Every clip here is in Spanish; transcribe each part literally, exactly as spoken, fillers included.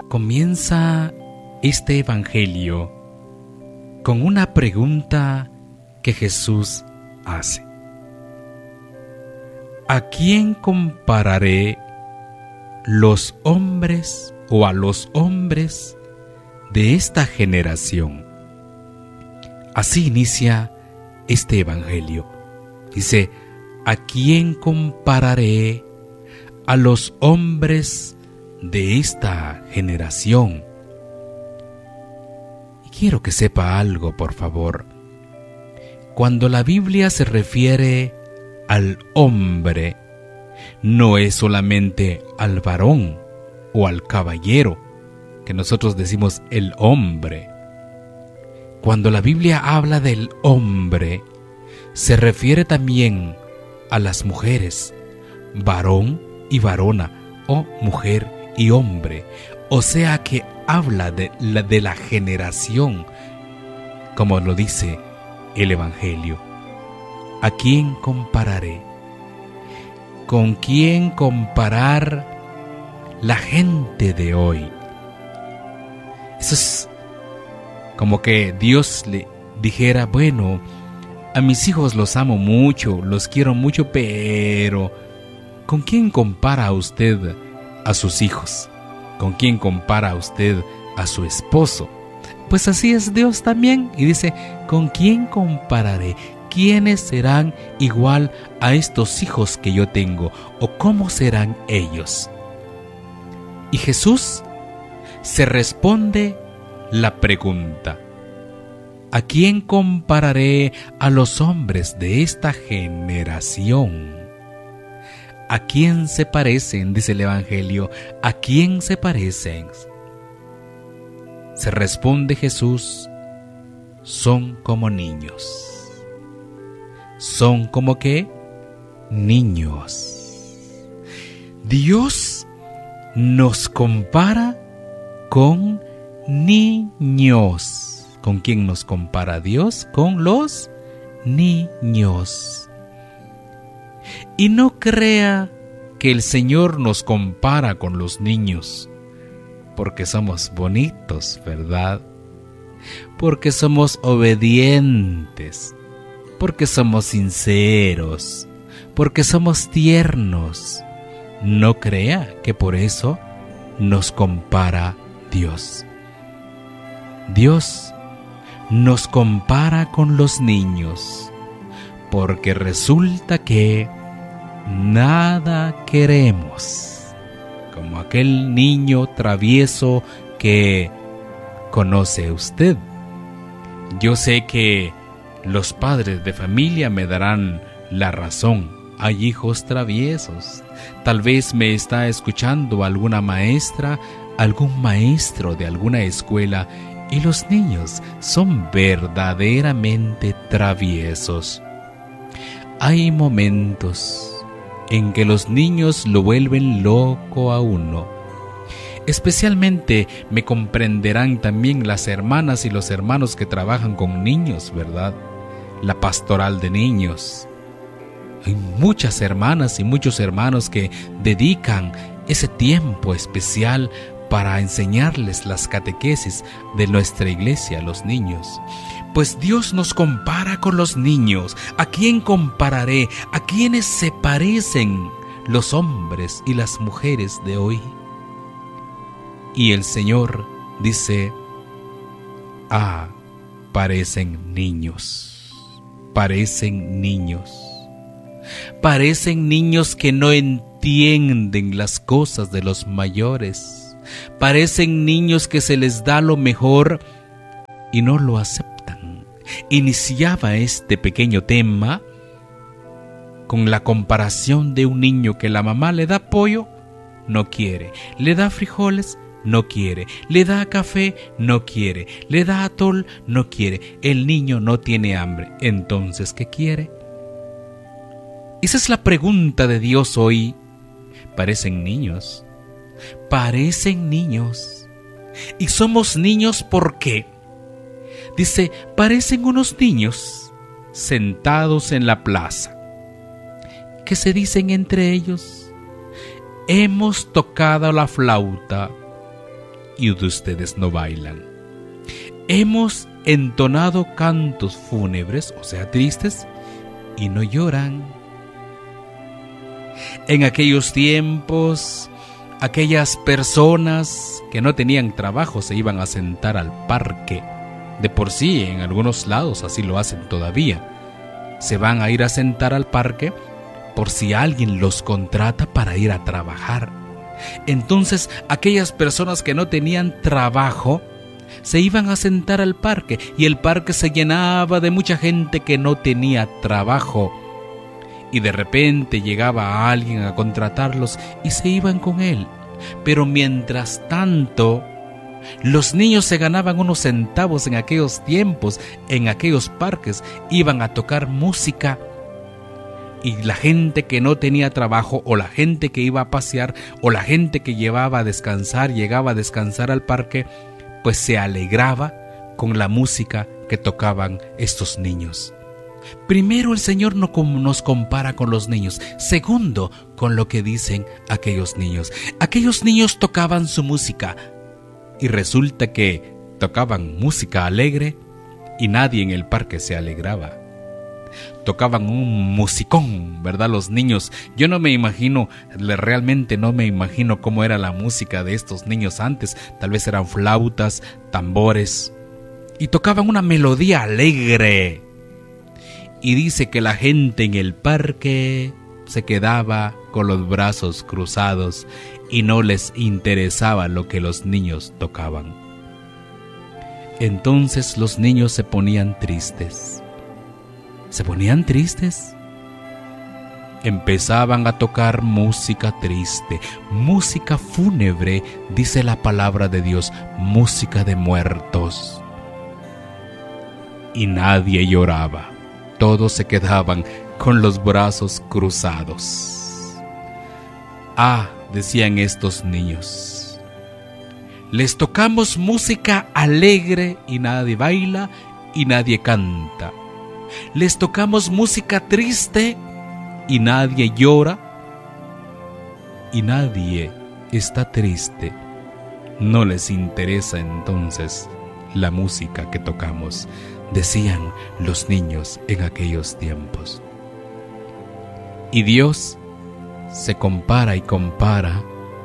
Comienza este evangelio con una pregunta que Jesús hace. ¿A quién compararé los hombres o a los hombres de esta generación? Así inicia este evangelio. Dice, ¿a quién compararé a los hombres de esta generación? Y quiero que sepa algo, por favor. Cuando la Biblia se refiere al hombre, no es solamente al varón o al caballero, que nosotros decimos el hombre. Cuando la Biblia habla del hombre, se refiere también a las mujeres, varón y varona, o mujer y hombre. O sea que habla de la, de la generación, como lo dice el Evangelio. ¿A quién compararé? ¿Con quién comparar la gente de hoy? Eso es como que Dios le dijera, bueno, a mis hijos los amo mucho, los quiero mucho, pero ¿con quién compara usted a sus hijos? ¿Con quién compara usted a su esposo? Pues así es Dios también, y dice, ¿con quién compararé? ¿Quiénes serán igual a estos hijos que yo tengo? ¿O cómo serán ellos? Y Jesús se responde la pregunta: ¿a quién compararé a los hombres de esta generación? ¿A quién se parecen? Dice el Evangelio. ¿A quién se parecen? Se responde Jesús: son como niños. ¿Son como qué? Niños. Dios nos compara con niños. ¿Con quién nos compara Dios? Con los niños. Y no crea que el Señor nos compara con los niños porque somos bonitos, ¿verdad? Porque somos obedientes, porque somos sinceros, porque somos tiernos. No crea que por eso nos compara Dios. Dios nos compara con los niños, porque resulta que nada queremos como aquel niño travieso que conoce usted. Yo sé que los padres de familia me darán la razón. Hay hijos traviesos. Tal vez me está escuchando alguna maestra, algún maestro de alguna escuela, y los niños son verdaderamente traviesos. Hay momentos en que los niños lo vuelven loco a uno. Especialmente me comprenderán también las hermanas y los hermanos que trabajan con niños, ¿verdad? La pastoral de niños. Hay muchas hermanas y muchos hermanos que dedican ese tiempo especial para enseñarles las catequesis de nuestra iglesia a los niños. Pues Dios nos compara con los niños. ¿A quién compararé? ¿A quiénes se parecen los hombres y las mujeres de hoy? Y el Señor dice: ah, parecen niños, parecen niños, parecen niños que no entienden las cosas de los mayores, parecen niños que se les da lo mejor y no lo aceptan. Iniciaba este pequeño tema con la comparación de un niño que la mamá le da pollo, no quiere, le da frijoles, no quiere, le da café, no quiere, le da atol, no quiere. El niño no tiene hambre. Entonces, ¿qué quiere? Esa es la pregunta de Dios hoy. Parecen niños, parecen niños. Y somos niños, ¿por qué? Dice, parecen unos niños sentados en la plaza, que se dicen entre ellos: hemos tocado la flauta y de ustedes no bailan. Hemos entonado cantos fúnebres, o sea, tristes, y no lloran. En aquellos tiempos, aquellas personas que no tenían trabajo se iban a sentar al parque. De por sí, en algunos lados así lo hacen todavía. Se van a ir a sentar al parque por si alguien los contrata para ir a trabajar. Entonces, aquellas personas que no tenían trabajo se iban a sentar al parque y el parque se llenaba de mucha gente que no tenía trabajo. Y de repente llegaba alguien a contratarlos y se iban con él. Pero mientras tanto, los niños se ganaban unos centavos en aquellos tiempos, en aquellos parques, iban a tocar música. Y la gente que no tenía trabajo, o la gente que iba a pasear, o la gente que llevaba a descansar, llegaba a descansar al parque, pues se alegraba con la música que tocaban estos niños. Primero, el Señor no nos compara con los niños. Segundo, con lo que dicen aquellos niños. Aquellos niños tocaban su música y resulta que tocaban música alegre y nadie en el parque se alegraba. Tocaban un musicón, ¿verdad? Los niños. Yo no me imagino, realmente no me imagino cómo era la música de estos niños antes. Tal vez eran flautas, tambores, y tocaban una melodía alegre. Y dice que la gente en el parque se quedaba con los brazos cruzados y no les interesaba lo que los niños tocaban. Entonces los niños se ponían tristes. Se ponían tristes. Empezaban a tocar música triste, música fúnebre, dice la palabra de Dios, música de muertos. Y nadie lloraba. Todos se quedaban con los brazos cruzados. Ah, decían estos niños, les tocamos música alegre y nadie baila y nadie canta. Les tocamos música triste y nadie llora y nadie está triste. No les interesa entonces la música que tocamos, decían los niños en aquellos tiempos. Y Dios se compara y compara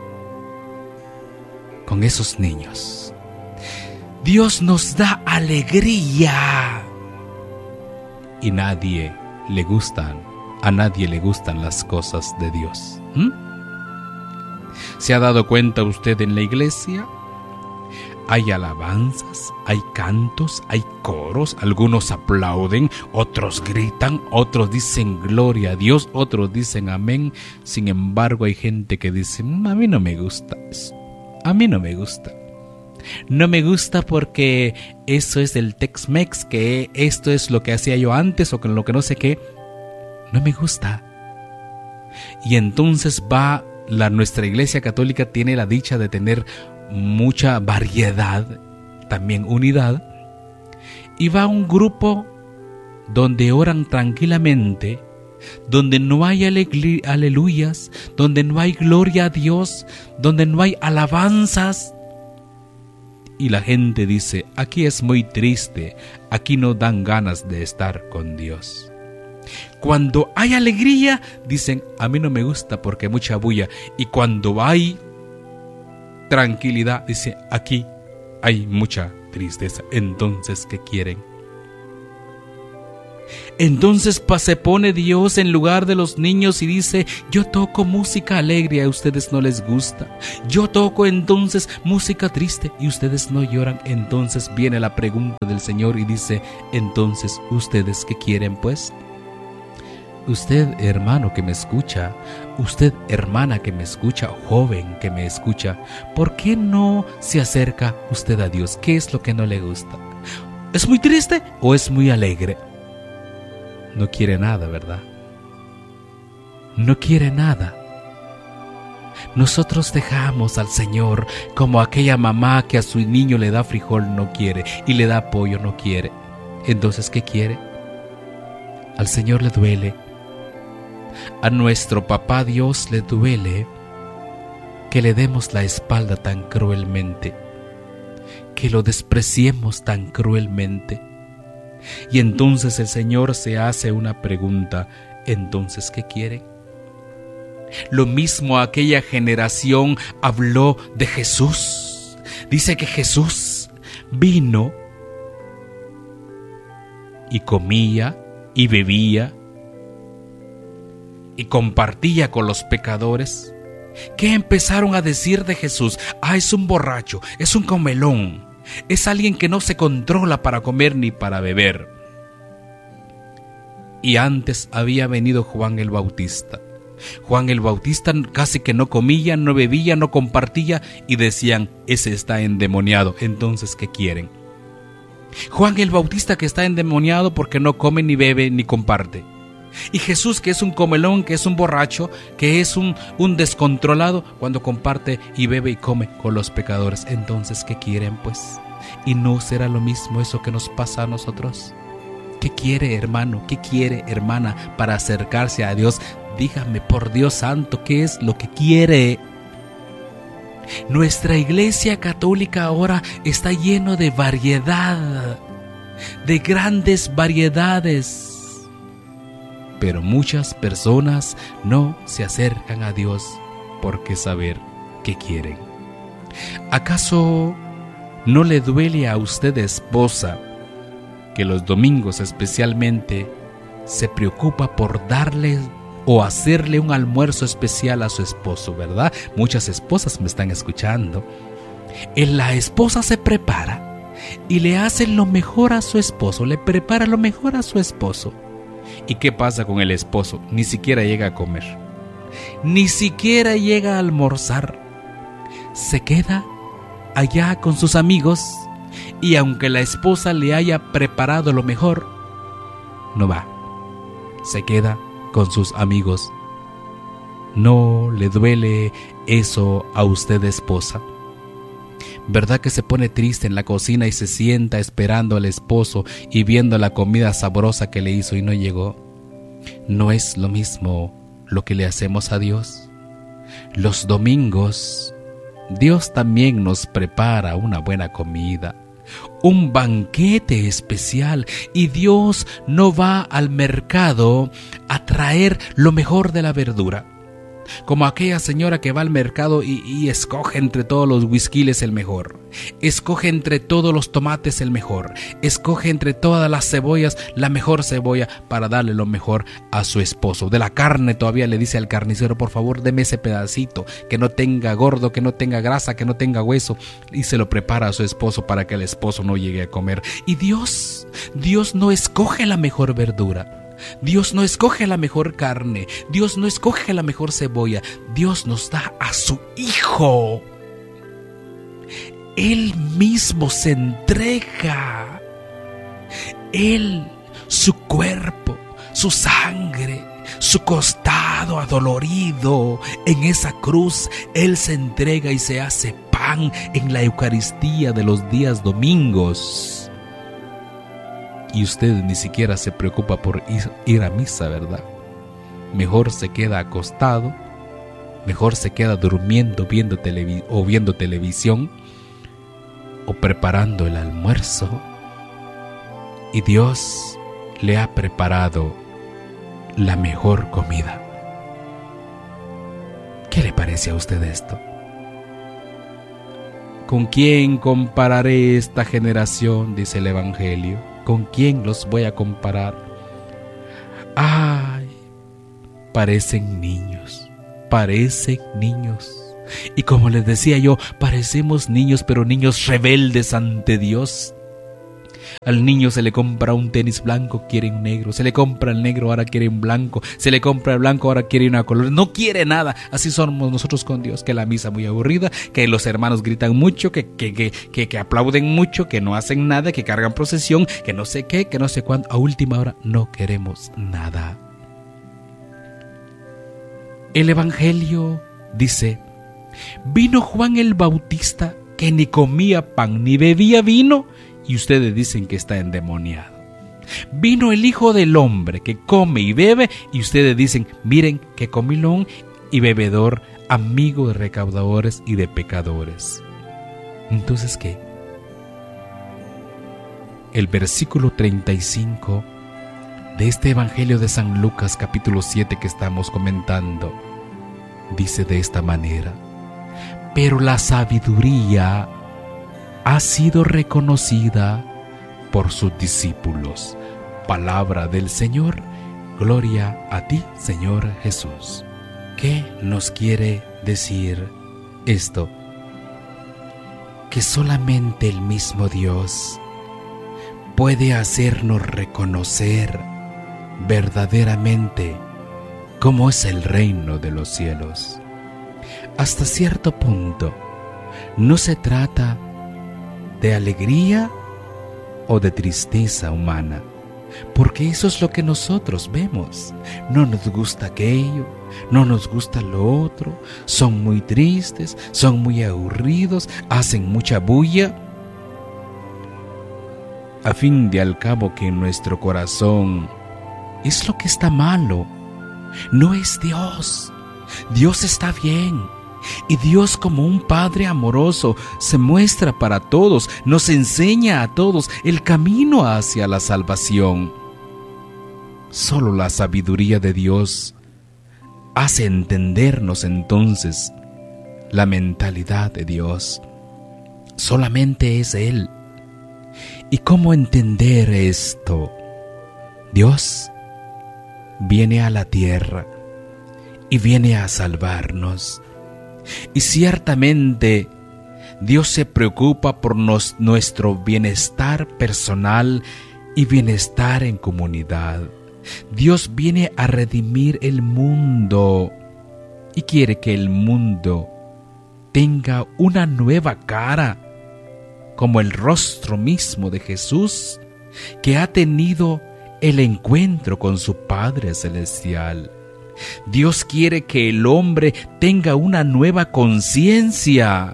con esos niños. Dios nos da alegría y nadie le gustan, a nadie le gustan las cosas de Dios. ¿Mm? ¿Se ha dado cuenta usted en la iglesia? Hay alabanzas, hay cantos, hay coros, algunos aplauden, otros gritan, otros dicen gloria a Dios, otros dicen amén. Sin embargo, hay gente que dice, a mí no me gusta eso, a mí no me gusta. No me gusta porque eso es del Tex-Mex, que esto es lo que hacía yo antes o con lo que no sé qué. No me gusta. Y entonces va, la, nuestra iglesia católica tiene la dicha de tener mucha variedad, también unidad, y va un grupo donde oran tranquilamente, donde no hay alegri- aleluyas, donde no hay gloria a Dios, donde no hay alabanzas, y la gente dice, aquí es muy triste, aquí no dan ganas de estar con Dios. Cuando hay alegría, dicen, a mí no me gusta porque hay mucha bulla, y cuando hay tranquilidad, dice, aquí hay mucha tristeza. Entonces, ¿qué quieren? Entonces se pone Dios en lugar de los niños y dice, yo toco música alegre y a ustedes no les gusta. Yo toco entonces música triste y ustedes no lloran. Entonces viene la pregunta del Señor y dice, entonces, ¿ustedes qué quieren pues? Usted, hermano que me escucha, usted, hermana que me escucha, joven que me escucha, ¿por qué no se acerca usted a Dios? ¿Qué es lo que no le gusta? ¿Es muy triste o es muy alegre? No quiere nada, ¿verdad? No quiere nada. Nosotros dejamos al Señor como aquella mamá que a su niño le da frijol, no quiere, y le da pollo, no quiere. Entonces, ¿qué quiere? Al Señor le duele. A nuestro papá Dios le duele que le demos la espalda tan cruelmente. que lo despreciemos tan cruelmente. Y entonces el Señor se hace una pregunta: ¿entonces qué quieren? Lo mismo aquella generación habló de Jesús. Dice que Jesús vino y comía y bebía y compartía con los pecadores. ¿Qué empezaron a decir de Jesús? Ah, es un borracho, es un comelón, es alguien que no se controla para comer ni para beber. Y antes había venido Juan el Bautista. Juan el Bautista casi que no comía, no bebía, no compartía, y decían: ese está endemoniado. Entonces, ¿qué quieren? Juan el Bautista, que está endemoniado porque no come ni bebe ni comparte. Y Jesús, que es un comelón, que es un borracho, que es un, un descontrolado cuando comparte y bebe y come con los pecadores. Entonces, ¿qué quieren pues? ¿Y no será lo mismo eso que nos pasa a nosotros? ¿Qué quiere, hermano? ¿Qué quiere, hermana, para acercarse a Dios? Dígame, por Dios santo, ¿qué es lo que quiere? Nuestra Iglesia Católica ahora está lleno de variedad, de grandes variedades. Pero muchas personas no se acercan a Dios porque saber qué quieren. ¿Acaso no le duele a usted, esposa, que los domingos especialmente se preocupa por darle o hacerle un almuerzo especial a su esposo, verdad? Muchas esposas me están escuchando. La esposa se prepara y le hace lo mejor a su esposo, le prepara lo mejor a su esposo. ¿Y qué pasa con el esposo? Ni siquiera llega a comer, ni siquiera llega a almorzar. Se queda allá con sus amigos, y aunque la esposa le haya preparado lo mejor, no va. Se queda con sus amigos. ¿No le duele eso a usted, esposa? ¿Verdad que se pone triste en la cocina y se sienta esperando al esposo y viendo la comida sabrosa que le hizo y no llegó? ¿No es lo mismo lo que le hacemos a Dios? Los domingos, Dios también nos prepara una buena comida, un banquete especial, y Dios no va al mercado a traer lo mejor de la verdura, como aquella señora que va al mercado y, y escoge entre todos los whiskiles el mejor, escoge entre todos los tomates el mejor, escoge entre todas las cebollas la mejor cebolla para darle lo mejor a su esposo. De la carne todavía le dice al carnicero: por favor, deme ese pedacito, que no tenga gordo, que no tenga grasa, que no tenga hueso, y se lo prepara a su esposo para que el esposo no llegue a comer. Y Dios, Dios no escoge la mejor verdura, Dios no escoge la mejor carne, Dios no escoge la mejor cebolla. Dios nos da a su Hijo. Él mismo se entrega. Él, su cuerpo, su sangre, su costado adolorido en esa cruz, Él se entrega y se hace pan en la Eucaristía de los días domingos. Y usted ni siquiera se preocupa por ir a misa, ¿verdad? Mejor se queda acostado, mejor se queda durmiendo viendo televi- o viendo televisión o preparando el almuerzo. Y Dios le ha preparado la mejor comida. ¿Qué le parece a usted esto? ¿Con quién compararé esta generación?, dice el Evangelio. ¿Con quién los voy a comparar? ¡Ay! Parecen niños, parecen niños. Y como les decía yo, parecemos niños, pero niños rebeldes ante Dios. Al niño se le compra un tenis blanco, quiere un negro. Se le compra el negro, ahora quiere un blanco. Se le compra el blanco, ahora quiere una color. No quiere nada. Así somos nosotros con Dios. Que la misa muy aburrida, que los hermanos gritan mucho, que, que, que, que, que aplauden mucho, que no hacen nada, que cargan procesión, que no sé qué, que no sé cuánto. A última hora no queremos nada. El Evangelio dice: vino Juan el Bautista, que ni comía pan ni bebía vino, y ustedes dicen que está endemoniado. Vino el Hijo del Hombre, que come y bebe, y ustedes dicen: miren qué comilón y bebedor, amigo de recaudadores y de pecadores. Entonces, ¿qué? el versículo treinta y cinco de este Evangelio de San Lucas capítulo siete que estamos comentando. Dice de esta manera: pero la sabiduría ha sido reconocida por sus discípulos. Palabra del Señor. Gloria a ti, Señor Jesús. ¿Qué nos quiere decir esto? Que solamente el mismo Dios puede hacernos reconocer verdaderamente cómo es el reino de los cielos. Hasta cierto punto, no se trata de alegría o de tristeza humana, porque eso es lo que nosotros vemos. No nos gusta aquello, no nos gusta lo otro, son muy tristes, son muy aburridos, hacen mucha bulla. A fin de al cabo que en nuestro corazón es lo que está malo, no es Dios. Dios está bien. Y Dios, como un Padre amoroso, se muestra para todos, nos enseña a todos el camino hacia la salvación. Solo la sabiduría de Dios hace entendernos entonces la mentalidad de Dios. Solamente es Él. ¿Y cómo entender esto? Dios viene a la tierra y viene a salvarnos. Y ciertamente Dios se preocupa por nos, nuestro bienestar personal y bienestar en comunidad. Dios viene a redimir el mundo y quiere que el mundo tenga una nueva cara, como el rostro mismo de Jesús, que ha tenido el encuentro con su Padre Celestial. Dios quiere que el hombre tenga una nueva conciencia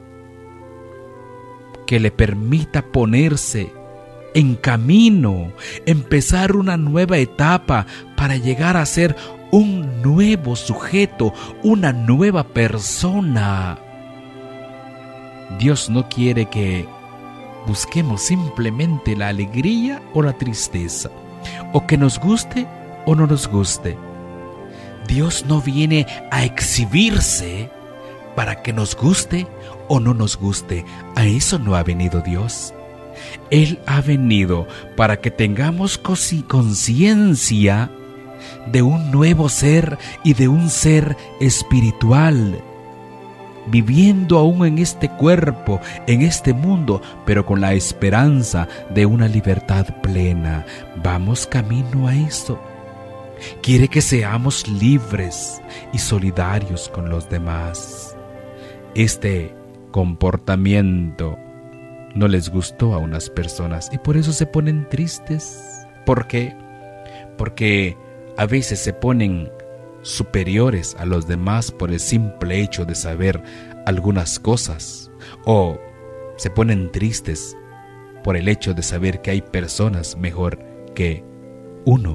que le permita ponerse en camino, empezar una nueva etapa para llegar a ser un nuevo sujeto, una nueva persona. Dios no quiere que busquemos simplemente la alegría o la tristeza, o que nos guste o no nos guste. Dios no viene a exhibirse para que nos guste o no nos guste. A eso no ha venido Dios. Él ha venido para que tengamos conciencia de un nuevo ser y de un ser espiritual, viviendo aún en este cuerpo, en este mundo, pero con la esperanza de una libertad plena. Vamos camino a eso. Quiere que seamos libres y solidarios con los demás. Este comportamiento no les gustó a unas personas y por eso se ponen tristes. ¿Por qué? Porque a veces se ponen superiores a los demás por el simple hecho de saber algunas cosas, o se ponen tristes por el hecho de saber que hay personas mejor que uno.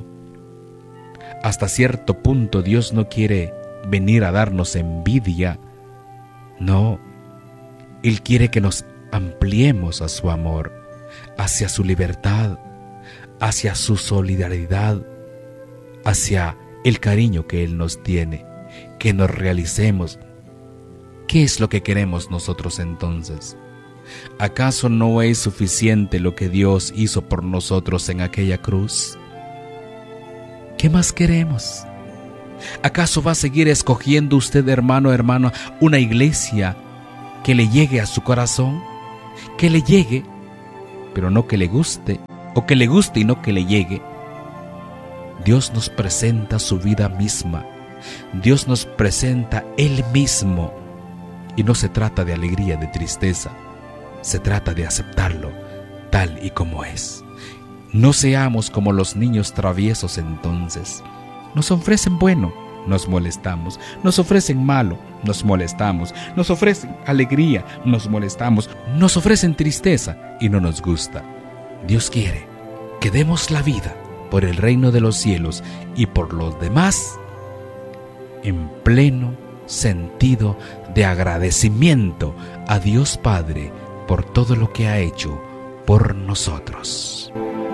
Hasta cierto punto Dios no quiere venir a darnos envidia. No, Él quiere que nos ampliemos a su amor, hacia su libertad, hacia su solidaridad, hacia el cariño que Él nos tiene, que nos realicemos. ¿Qué es lo que queremos nosotros entonces? ¿Acaso no es suficiente lo que Dios hizo por nosotros en aquella cruz? ¿Qué más queremos? ¿Acaso va a seguir escogiendo usted, hermano, hermana, una iglesia que le llegue a su corazón? Que le llegue, pero no que le guste, o que le guste y no que le llegue. Dios nos presenta su vida misma. Dios nos presenta Él mismo. Y no se trata de alegría, de tristeza. Se trata de aceptarlo tal y como es. No seamos como los niños traviesos entonces. Nos ofrecen bueno, nos molestamos. Nos ofrecen malo, nos molestamos. Nos ofrecen alegría, nos molestamos. Nos ofrecen tristeza y no nos gusta. Dios quiere que demos la vida por el reino de los cielos y por los demás en pleno sentido de agradecimiento a Dios Padre por todo lo que ha hecho por nosotros.